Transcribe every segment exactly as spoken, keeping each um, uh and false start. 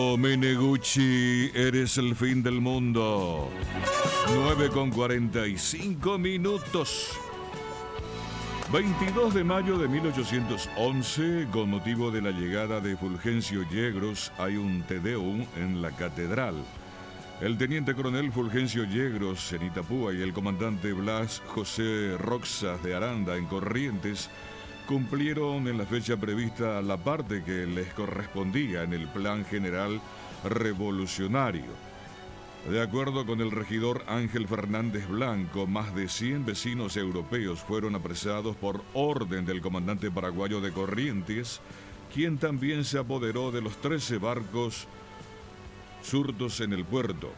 Meneguchi, eres el fin del mundo. nueve con cuarenta y cinco minutos. veintidós de mayo de mil ochocientos once, con motivo de la llegada de Fulgencio Yegros, hay un Te Deum en la catedral. El teniente coronel Fulgencio Yegros en Itapúa y el comandante Blas José Roxas de Aranda en Corrientes cumplieron en la fecha prevista la parte que les correspondía en el plan general revolucionario. De acuerdo con el regidor Ángel Fernández Blanco, más de cien vecinos europeos fueron apresados por orden del comandante paraguayo de Corrientes, quien también se apoderó de los trece barcos surtos en el puerto.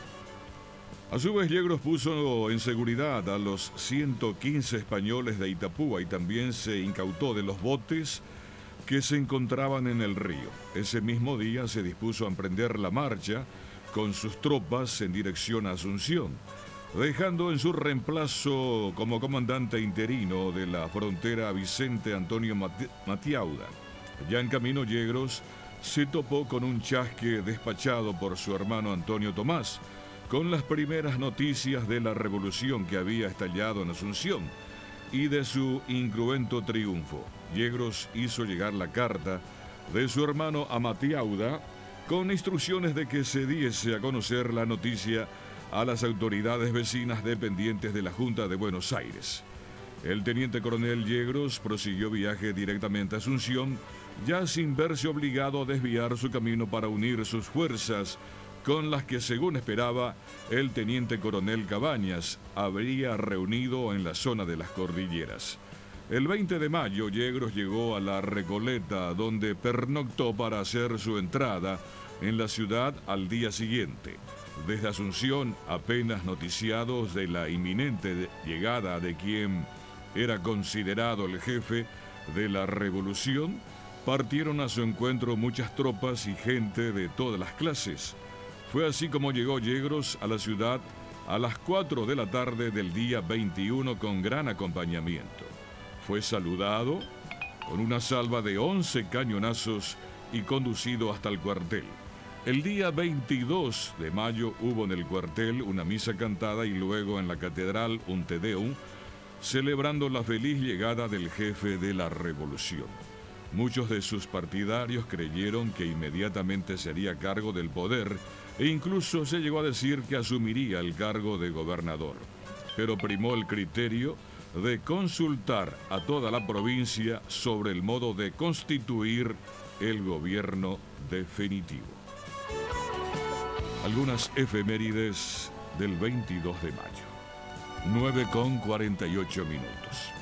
A su vez, Yegros puso en seguridad a los ciento quince españoles de Itapúa y también se incautó de los botes que se encontraban en el río. Ese mismo día se dispuso a emprender la marcha con sus tropas en dirección a Asunción, dejando en su reemplazo como comandante interino de la frontera a Vicente Antonio Mati- Matiauda. Ya en camino, Yegros se topó con un chasque despachado por su hermano Antonio Tomás, con las primeras noticias de la revolución que había estallado en Asunción y de su incruento triunfo. Yegros hizo llegar la carta de su hermano a Matiauda con instrucciones de que se diese a conocer la noticia a las autoridades vecinas dependientes de la Junta de Buenos Aires. El teniente coronel Yegros prosiguió viaje directamente a Asunción, ya sin verse obligado a desviar su camino para unir sus fuerzas con las que, según esperaba, el teniente coronel Cabañas habría reunido en la zona de las cordilleras. El veinte de mayo, Yegros llegó a la Recoleta, donde pernoctó para hacer su entrada en la ciudad al día siguiente. Desde Asunción, apenas noticiados de la inminente llegada de quien era considerado el jefe de la revolución, partieron a su encuentro muchas tropas y gente de todas las clases. Fue así como llegó Yegros a la ciudad a las cuatro de la tarde del día veintiuno con gran acompañamiento. Fue saludado con una salva de once cañonazos y conducido hasta el cuartel. El día veintidós de mayo hubo en el cuartel una misa cantada y luego en la catedral un Te Deum, celebrando la feliz llegada del jefe de la revolución. Muchos de sus partidarios creyeron que inmediatamente se haría cargo del poder e incluso se llegó a decir que asumiría el cargo de gobernador. Pero primó el criterio de consultar a toda la provincia sobre el modo de constituir el gobierno definitivo. Algunas efemérides del veintidós de mayo. nueve con cuarenta y ocho minutos.